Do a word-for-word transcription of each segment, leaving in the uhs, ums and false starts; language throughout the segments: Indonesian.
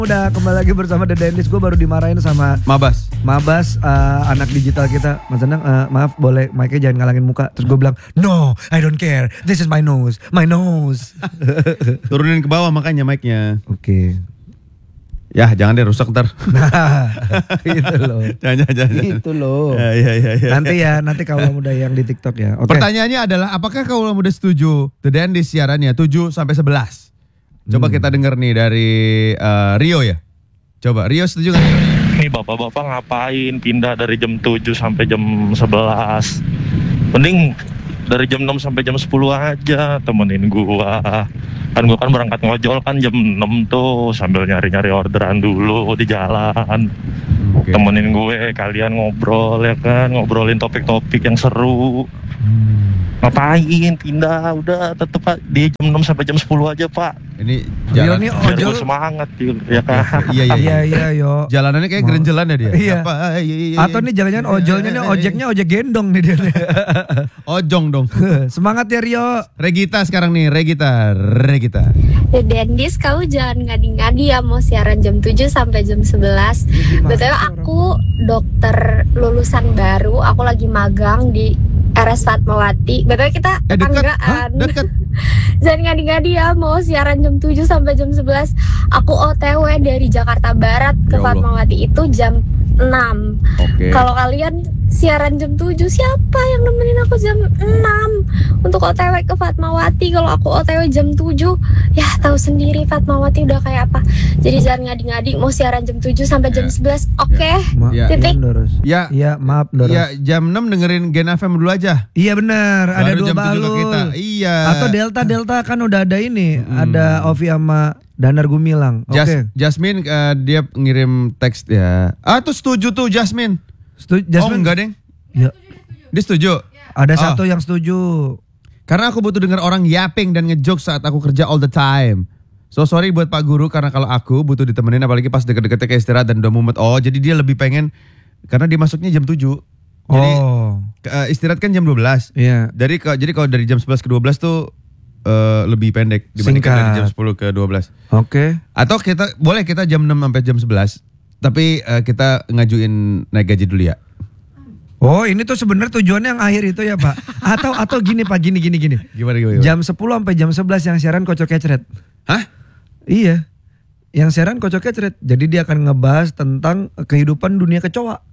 Udah kembali lagi bersama The Dentist. Gue baru dimarahin sama Mabas Mabas uh, anak digital kita. Mas Anang uh, maaf boleh mic-nya jangan ngalangin muka. Terus gue bilang no I don't care, this is my nose, my nose. Turunin ke bawah makanya mic-nya. Oke okay. Ya jangan deh rusak ntar. Nah itu loh. Jangan jangan jangan. Itu loh ya, ya, ya, ya. Nanti ya nanti kaula muda yang di TikTok ya. Okay. Pertanyaannya adalah apakah kaula muda setuju The Dentist siarannya tujuh sampai sebelas? Coba hmm. kita denger nih dari uh, Rio ya. Coba Rio setuju gak? Nih bapak-bapak ngapain pindah dari jam tujuh sampai jam sebelas? Mending dari jam enam sampai jam sepuluh aja temenin gua. Kan gua kan berangkat ngojol kan jam enam tuh sambil nyari-nyari orderan dulu di jalan. Okay. Temenin gue, kalian ngobrol ya kan, ngobrolin topik-topik yang seru. Hmm. Ngapain pindah, udah tetep di jam enam sampai jam sepuluh aja pak. Ini jalan ini biar ojol semangat ya kan. Iya iya iya iya yo. Jalanannya kayak gerenjelan ya dia. Iya. Apa, iya, iya, iya. Atau nih jangan-jangan ojolnya nih ojeknya ojek gendong nih dia. Ojong dong. Semangat ya Rio. Regita sekarang nih, Regita, Regita. The Dentist, kamu jangan ngadi-ngadi ya mau siaran jam tujuh sampai jam sebelas. Betul aku dokter lulusan baru, aku lagi magang di R S Fatmawati. Betul kita eh, tetanggaan. Deket. Jangan ngadi-ngadi ya mau siaran jam tujuh sampai jam sebelas. Aku O T W dari Jakarta Barat ke ya Fatmawati itu jam enam. Okay. Kalau kalian siaran jam tujuh, siapa yang nemenin aku jam enam untuk O T W ke Fatmawati? Kalau aku O T W jam tujuh, ya tahu sendiri Fatmawati udah kayak apa. Jadi jangan ngadi-ngadi mau siaran jam tujuh sampai jam sebelas. Oke. Okay. Ya. Titik. Ya, ya maaf Doros. Ya jam enam dengerin Gen F M dulu aja. Iya benar, ada dua jam balul. Kita. Iya. Atau Delta Delta kan udah ada ini, hmm. ada Ovi sama Danar Gumilang. Oke. Okay. Jasmine uh, dia ngirim teks ya. Ah tuh setuju tuh Jasmine. Setuju Jasmine. Oh enggak deng. Ya. Dia setuju. Ada oh. satu yang setuju. Karena aku butuh dengar orang yapping dan ngejoke saat aku kerja all the time. So sorry buat Pak Guru karena kalau aku butuh ditemenin apalagi pas deket-deketnya kayak istirahat dan udah mumet. Oh jadi dia lebih pengen karena dia masuknya jam tujuh. Jadi oh. uh, istirahat kan jam dua belas. Iya. Yeah. Jadi jadi kalau dari jam sebelas ke dua belas tuh Uh, lebih pendek dibandingkan dari jam sepuluh ke dua belas. Oke. Okay. Atau kita boleh kita jam enam sampai jam sebelas. Tapi uh, kita ngajuin naik gaji dulu ya. Oh, ini tuh sebenarnya tujuannya yang akhir itu ya, Pak. Atau atau gini Pak, gini gini gini. Gimana gimana? gimana? Jam sepuluh sampai jam sebelas yang siaran kocok kecret. Hah? Iya. Yang siaran kocok kecret. Jadi dia akan ngebahas tentang kehidupan dunia kecoa.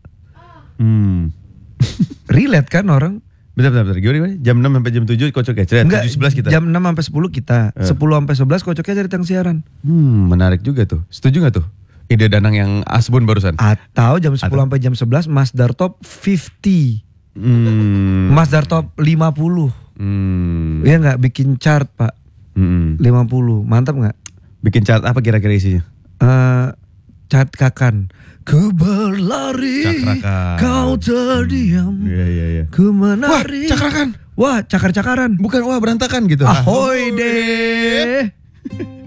Hmm. Relate kan orang? Bentar, bentar, bentar. Gimana, gimana? Jam enam sampai jam tujuh kocok kecret. Enggak, tujuh sebelas kita. Jam enam sampai sepuluh kita. Uh. sepuluh sampai sebelas kocok kecret yang siaran. Hmm, menarik juga tuh. Setuju gak tuh? Ide Danang yang Asbun barusan. Atau jam sepuluh sampai jam sebelas Mas Dartop lima puluh. Hmm. Mas Dartop lima puluh. Hmm. Iya enggak bikin chart, Pak. Hmm. lima puluh. Mantap enggak? Bikin chart apa kira-kira isinya? Eh uh, chart kakan. Ku berlari, cakrakan. Kau terdiam. Iya iya iya. Ku menari. Wah, cakrakan. Wah, cakar-cakaran. Bukan wah berantakan gitu. Ahoy deh.